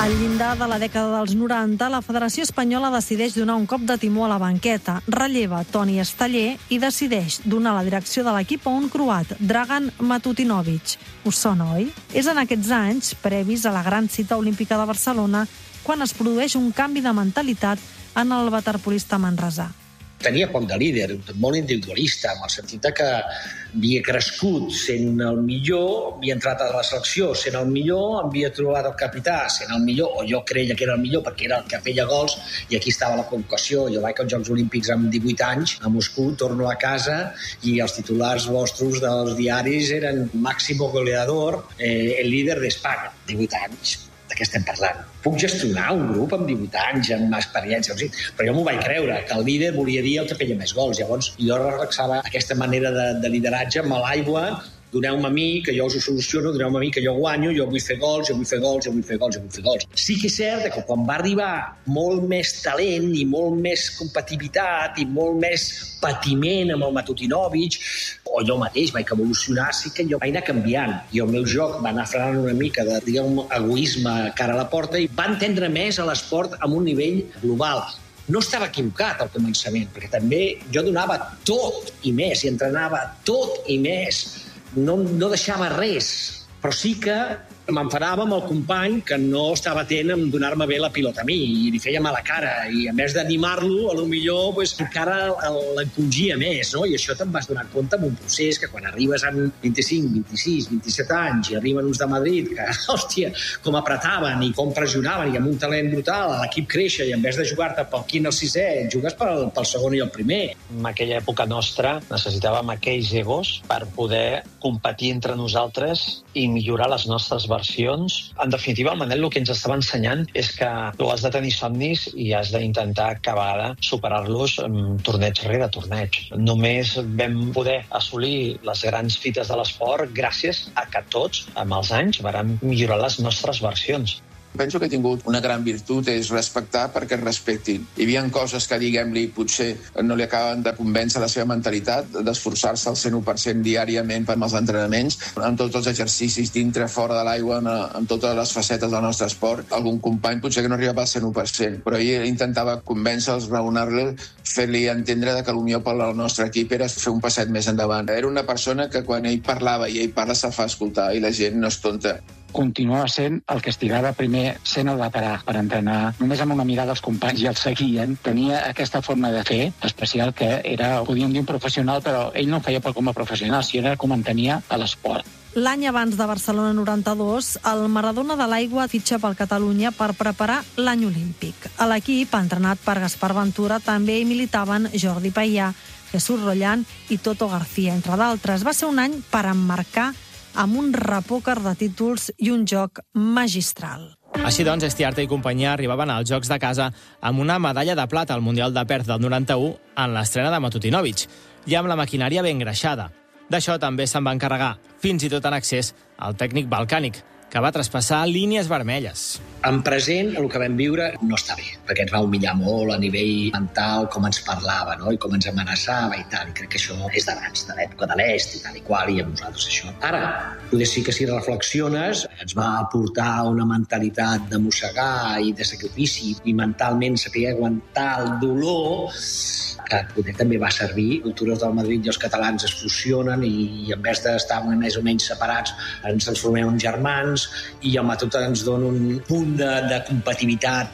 Al llindar de la dècada dels 90, la Federació Espanyola decideix donar un cop de timó a la banqueta, relleva Toni Esteller i decideix donar la direcció de l'equip a un croat, Dragan Matutinovic. Us sona, oi? És en aquests anys, previs a la gran cita olímpica de Barcelona, quan es produeix un canvi de mentalitat en el waterpolista manresà. Tenia poc de líder, molt individualista, en el sentit que havia crescut sent el millor, havia entrat a la selecció sent el millor, havia trobat el capità sent el millor, o jo creia que era el millor perquè era el que feia gols, i aquí estava la convocació. Jo vaig als Jocs Olímpics amb 18 anys, a Moscou, torno a casa, i els titulars vostres dels diaris eren máximo goleador, el líder d'Espanya. 18 anys. De què estem parlant? Puc gestionar un grup amb 18 anys, amb experiència, però jo m'ho vaig creure, que el líder volia dir el que feia més gols. Llavors jo reflexava aquesta manera de lideratge amb l'aigua. Doneu-me a mi, que jo us ho soluciono, doneu-me a mi, que jo guanyo, jo vull fer gols, jo vull fer gols, jo vull fer gols, jo vull fer gols. Sí que és cert que quan va arribar molt més talent i molt més competitivitat i molt més patiment amb el Matutinovic, o jo mateix vaig evolucionar, sí que jo vaig anar canviant. I el meu joc va anar frenant una mica de, egoisme cara a la porta i va entendre més a l'esport amb un nivell global. No estava equivocat al començament, perquè també jo donava tot i més, i entrenava tot i més. No deixava res, però sí que m'enfadava amb el company que no estava atent en donar-me bé la pilota a mi i li feia mala cara, i a més d'animar-lo, potser encara l'encongia més, no? I això te'n vas donar compte en un procés que quan arribes amb 25, 26, 27 anys i arriben uns de Madrid que, hòstia, com apretaven i com pressionaven i amb un talent brutal, l'equip créixer i en vez de jugar-te pel quint al sisè, jugues pel segon i el primer. En aquella època nostra necessitàvem aquells egos per poder competir entre nosaltres i millorar les nostres versions. En definitiva, el Manel el que ens estava ensenyant és que tu has de tenir somnis i has d'intentar cada vegada superar-los torneig rere torneig. Només vam poder assolir les grans fites de l'esport gràcies a que tots, amb els anys, vàrem millorar les nostres versions. Penso que he tingut una gran virtut, és respectar perquè es respectin. Hi havia coses que, diguem-li, potser no li acaben de convèncer la seva mentalitat, d'esforçar-se al 100% diàriament per als entrenaments, en tots els exercicis dintre, fora de l'aigua, en totes les facetes del nostre esport. Algun company potser que no arribava al 100%, però ell intentava convèncer-los, raonar-li, fer-li entendre que el millor pel nostre equip era fer un passet més endavant. Era una persona que quan ell parlava i ell parla se'l fa escoltar i la gent no és tonta. Continuava sent el que estirava primer sent el veterà per entrenar. Només amb una mirada els companys ja el seguien. Tenia aquesta forma de fer especial que era, podríem dir, un professional, però ell no ho feia com a professional, sinó era com entenia a l'esport. L'any abans de Barcelona 92, el Maradona de l'Aigua fitxa pel Catalunya per preparar l'any olímpic. A l'equip, entrenat per Gaspar Ventura, també hi militaven Jordi Payà, Jesús Rollán i Toto García, entre d'altres. Va ser un any per emmarcar amb un repòquer de títols i un joc magistral. Així doncs, Estiarte i companyia arribaven als Jocs de casa amb una medalla de plata al Mundial de Perth del 91 en l'estrena de Matutinovic i amb la maquinària ben greixada. D'això també se'n va encarregar, fins i tot en excés, el tècnic balcànic, que va traspassar línies vermelles. En present, el que vam viure no està bé, perquè ens va humillar molt a nivell mental, com ens parlava, no? I com ens amenaçava i tal. I crec que això és d'abans, de l'època de l'Est i tal i qual, i amb nosaltres això. Ara, potser sí que si reflexiones, ens va aportar una mentalitat de mossegar i de sacrifici i mentalment saber aguantar el dolor, que potser també va servir. Cultures del Madrid i els catalans es fusionen i en vez d'estar més o menys separats ens transformem en germans, i el Matut ens dona un punt de competitividad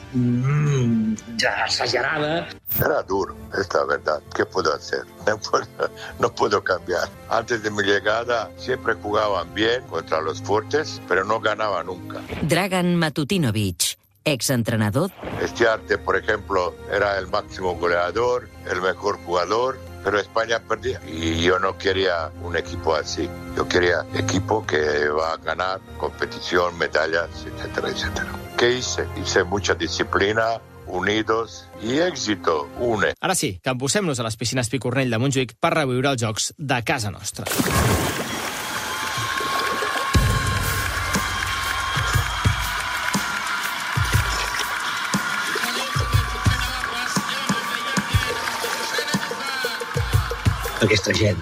exagerada. Era duro, es la verdad. ¿Qué puedo hacer? No puedo cambiar. Antes de mi llegada siempre jugaban bien contra los fuertes, pero no ganaba nunca. Dragan Matutinovic, exentrenador. Estiarte, por ejemplo, era el máximo goleador, el mejor jugador, pero España perdía. Y yo no quería un equipo así. Yo quería equipo que va a ganar competición, medallas, etcétera, etcétera. ¿Qué hice? Hice mucha disciplina, unidos i èxito, une. Ara sí, que posem-nos a les piscines Picornell de Montjuïc per reviure els Jocs de casa nostra. Perquè és tragèdia.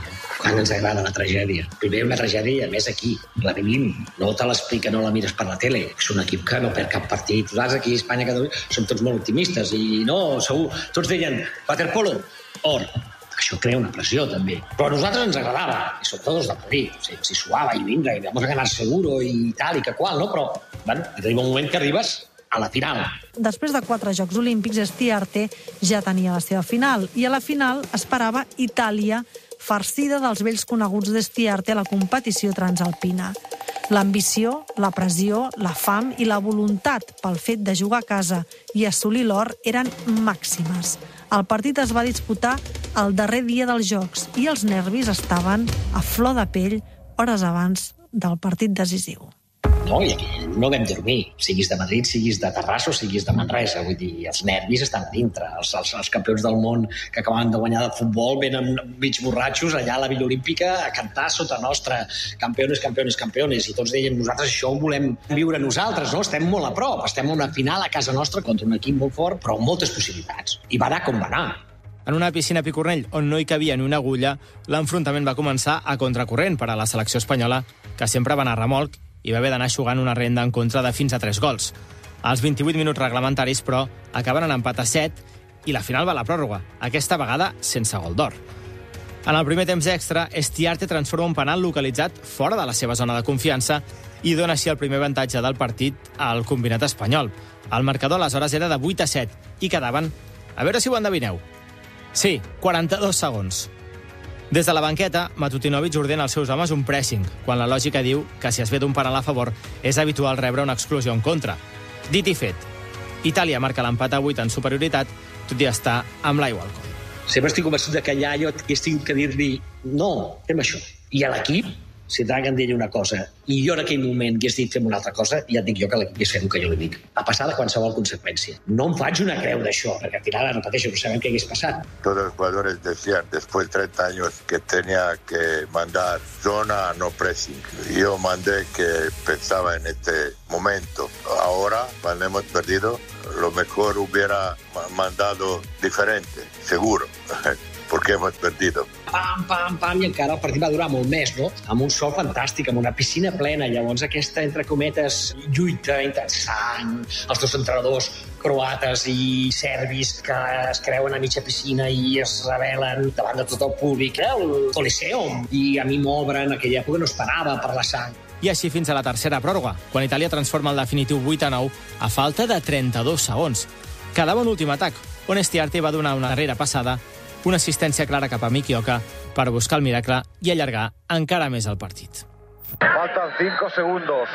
tant ens agrada la tragèdia. Primer una tragèdia, a més aquí, la vivim. No te l'explica, no la mires per la tele. És un equip que no perd cap partit. Nosaltres aquí a Espanya, Catalunya, som tots molt optimistes i no, segur, tots deien, waterpolo, or. Això crea una pressió, també. Però a nosaltres ens agradava, i sobretot els de Madrid. O sigui, si suava i vinga, i vamos a ganar seguro i tal i que qual, no? Però, bueno, arriba un moment que arribes a la final. Després de 4 Jocs Olímpics, Stiarte ja tenia la seva final i a la final esperava Itàlia, farcida dels vells coneguts d'Stiarte a la competició transalpina. L'ambició, la pressió, la fam i la voluntat pel fet de jugar a casa i assolir l'or eren màximes. El partit es va disputar el darrer dia dels Jocs i els nervis estaven a flor de pell hores abans del partit decisiu. No, i aquí no vam dormir. Siguis de Madrid, siguis de Terrassa o siguis de Manresa. Vull dir, els nervis estan dintre. Els campions del món que acabaven de guanyar de futbol venen mig borratxos allà a la Villa Olímpica a cantar sota nostra. Campeones, campeones, campeones. I tots deien, nosaltres això ho volem viure nosaltres, no? Estem molt a prop. Estem a una final a casa nostra contra un equip molt fort, però amb moltes possibilitats. I va anar com va anar. En una piscina a Picornell on no hi cabia ni una agulla, l'enfrontament va començar a contracorrent per a la selecció espanyola, que sempre va anar a remolc i va haver d'anar jugant una renda en contra de fins a 3 gols. Els 28 minuts reglamentaris, però, acaben en empat a 7 i la final va a la pròrroga, aquesta vegada sense gol d'or. En el primer temps extra, Stiarte transforma un penal localitzat fora de la seva zona de confiança i dona així el primer avantatge del partit al combinat espanyol. El marcador aleshores era de 8 a 7 i quedaven, a veure si ho endevineu, sí, 42 segons. Des de la banqueta, Matutinovic ordena als seus homes un pressing, quan la lògica diu que si es ve d'un penal a favor és habitual rebre una exclusió en contra. Dit i fet, Itàlia marca l'empat a 8 en superioritat, tot i estar amb l'aigua al coll. Sempre estic convençut que allà jo hagués tingut que dir-li no, fem això. I a l'equip, si Dragan deia una cosa i jo en aquell moment hagués dit fem una altra cosa, ja et dic jo que l'equip hagués fet el que jo li dic. A passar de qualsevol conseqüència. No em faig una creu d'això, perquè al final, repeteixo, no sabem què hagués passat. Todos los jugadores decían después de 30 años que tenía que mandar zona, no pressing. Yo mandé que pensaba en este momento. Ahora, cuando hemos perdido, lo mejor hubiera mandado diferente, seguro. Porque hemos perdido. Pam, pam, pam, i encara el partit va durar molt més, no? Amb un sol fantàstic, amb una piscina plena. Llavors aquesta, entre cometes, lluita, sang, els dos entrenadors croates i serbis que es creuen a mitja piscina i es rebel·len davant de tot el públic. El Coliseum. I a mi m'obre, en aquella època no esperava per la sang. I així fins a la tercera pròrroga, quan Itàlia transforma el definitiu 8 a 9 a falta de 32 segons. Quedava un últim atac, on Stiarte va donar una darrera passada, una assistència clara cap a Mikioka per buscar el miracle i allargar encara més el partit. Faltan 5 segundos.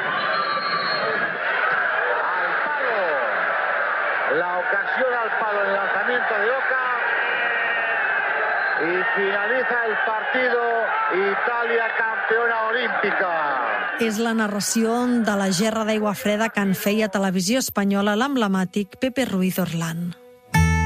Al palo. La ocasión al palo en el lanzamiento de Oka. Y finaliza el partido. Italia campeona olímpica. És la narració de la gerra d'aigua freda que en feia Televisió Espanyola l'emblemàtic Pepe Ruiz Orlán.